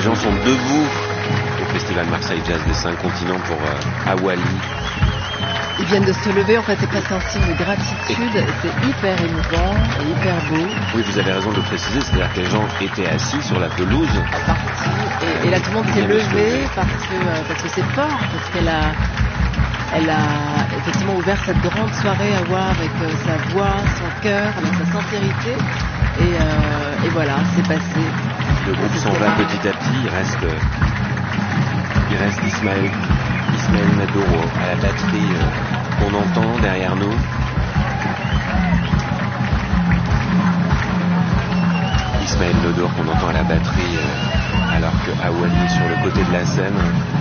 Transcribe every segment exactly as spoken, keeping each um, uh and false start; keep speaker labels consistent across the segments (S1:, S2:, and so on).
S1: gens sont debout au Festival Marseille Jazz des cinq continents pour euh, Awali.
S2: Ils viennent de se lever, en fait c'est presque un signe de gratitude, c'est hyper émouvant et hyper beau.
S1: Oui, vous avez raison de le préciser, c'est-à-dire que les gens étaient assis sur la pelouse.
S2: Et, et là tout le monde s'est levé parce que, euh, parce que c'est fort, parce qu'elle a, elle a effectivement ouvert cette grande soirée à voir avec euh, sa voix, son cœur, avec sa sincérité. Et, euh, et voilà, c'est passé.
S1: Le groupe s'en va petit à petit, il reste, il reste Ismaël. Ismaël Nadoro à la batterie euh, qu'on entend derrière nous. Ismaël Nadoro qu'on entend à la batterie euh, alors que Awali est sur le côté de la scène.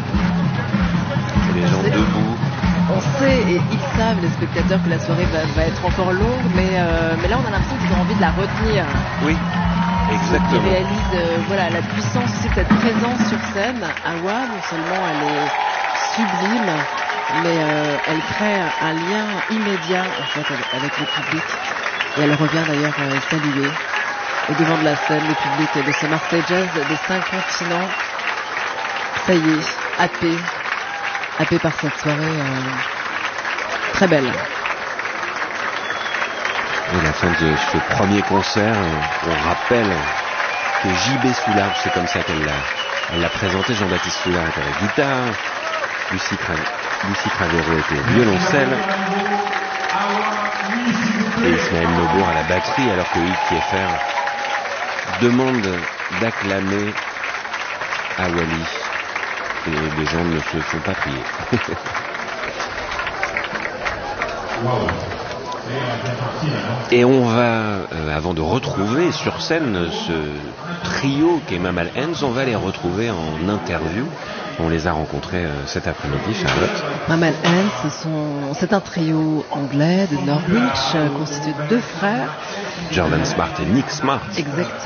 S1: Et les gens debout.
S2: On sait et ils savent, les spectateurs, que la soirée va, va être encore longue, mais, euh, mais là on a l'impression qu'ils ont envie de la retenir.
S1: Oui, exactement.
S2: Ils réalisent euh, voilà, la puissance aussi de cette présence sur scène. Awa, non seulement elle est sublime, mais euh, elle crée un lien immédiat en fait avec le public. Et elle revient d'ailleurs euh, saluer au devant de la scène le public de ce Marseille Jazz des cinq continents. Ça y est, happé, happé par cette soirée euh, très belle.
S1: Et la fin de ce premier concert, on rappelle que J B Soulard, c'est comme ça qu'elle l'a, elle l'a présenté, Jean-Baptiste Soulard était à la guitare, Lucie, Cra- Lucie Cravero était au violoncelle, et Ismaël Nobour à la batterie, alors que Yves Kieffer demande d'acclamer Awali. Et les gens ne se font pas prier. Et on va, euh, avant de retrouver sur scène ce trio qu'est Mamal Hens, on va les retrouver en interview. On les a rencontrés euh, cet après-midi, Charlotte.
S2: Mamal Hens, sont... c'est un trio anglais de Norwich, euh, constitué de deux frères.
S1: Jordan Smart et Nick Smart.
S2: Exactement.